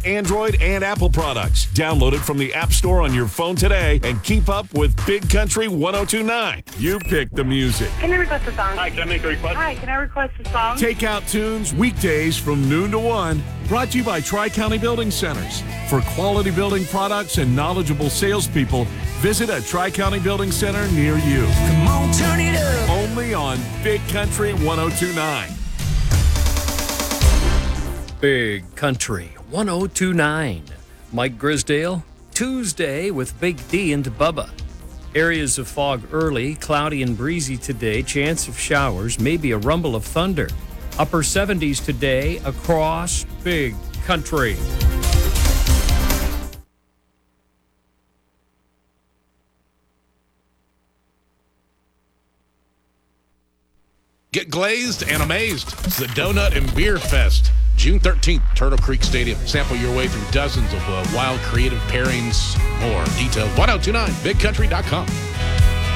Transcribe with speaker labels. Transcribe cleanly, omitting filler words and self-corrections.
Speaker 1: Android and Apple products. Download it from the App Store on your phone today and keep up with Big Country 1029. You pick the music.
Speaker 2: Can I request a song?
Speaker 3: Hi, can I make a request?
Speaker 2: Hi, can I request a song?
Speaker 1: Take out tunes weekdays from noon to 1. Brought to you by Tri-County Building Centers. For quality building products and knowledgeable salespeople, visit a Tri-County Building Center near you.
Speaker 4: Come on, turn it up.
Speaker 1: Only on Big Country 1029.
Speaker 5: Big Country 1029. Mike Grisdale, Tuesday with Big D and Bubba. Areas of fog early, cloudy and breezy today, chance of showers, maybe a rumble of thunder. Upper 70s today across Big Country.
Speaker 6: Get glazed and amazed. It's the Donut and Beer Fest. June 13th, Turtle Creek Stadium. Sample your way through dozens of wild creative pairings. More details, 1029bigcountry.com.